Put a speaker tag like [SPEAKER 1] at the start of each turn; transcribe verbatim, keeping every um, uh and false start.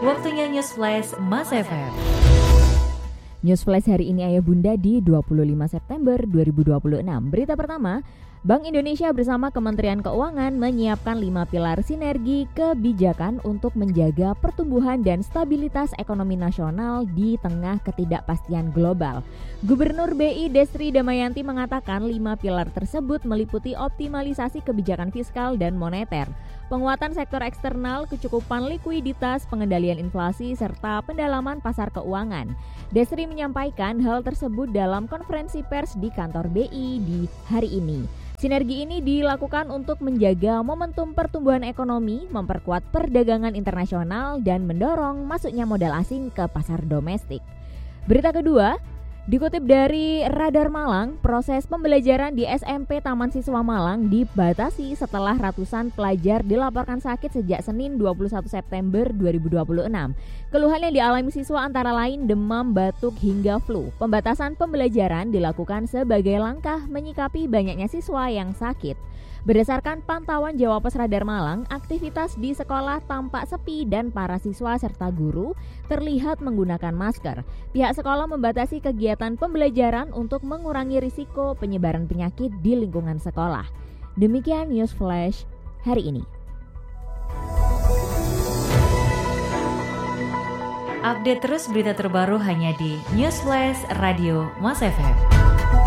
[SPEAKER 1] Waktunya News Flash Mas F M.
[SPEAKER 2] News Flash hari ini Ayah Bunda di dua puluh lima September dua ribu dua puluh enam. Berita pertama, Bank Indonesia bersama Kementerian Keuangan menyiapkan lima pilar sinergi kebijakan untuk menjaga pertumbuhan dan stabilitas ekonomi nasional di tengah ketidakpastian global. Gubernur B I Destri Damayanti mengatakan lima pilar tersebut meliputi optimalisasi kebijakan fiskal dan moneter, penguatan sektor eksternal, kecukupan likuiditas, pengendalian inflasi, serta pendalaman pasar keuangan. Destri menyampaikan hal tersebut dalam konferensi pers di kantor B I di hari ini. Sinergi ini dilakukan untuk menjaga momentum pertumbuhan ekonomi, memperkuat perdagangan internasional, dan mendorong masuknya modal asing ke pasar domestik. Berita kedua, dikutip dari Radar Malang, proses pembelajaran di S M P Taman Siswa Malang dibatasi setelah ratusan pelajar dilaporkan sakit sejak Senin dua puluh satu September dua ribu dua puluh enam. Keluhan yang dialami siswa antara lain demam, batuk, hingga flu. Pembatasan pembelajaran dilakukan sebagai langkah menyikapi banyaknya siswa yang sakit. Berdasarkan pantauan Jawapres Radar Malang, aktivitas di sekolah tampak sepi dan para siswa serta guru terlihat menggunakan masker. Pihak sekolah membatasi kegiatan pembelajaran untuk mengurangi risiko penyebaran penyakit di lingkungan sekolah. Demikian News Flash hari ini.
[SPEAKER 1] Update terus berita terbaru hanya di News Flash Radio Mas F M.